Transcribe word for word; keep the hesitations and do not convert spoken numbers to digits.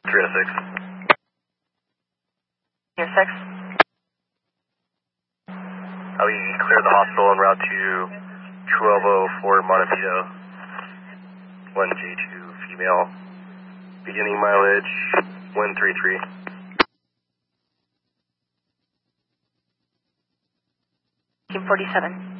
three oh six. Here, six. Uh, we cleared the hospital en route to twelve oh four Montecito. one J two female. Beginning mileage one three three. Team forty-seven.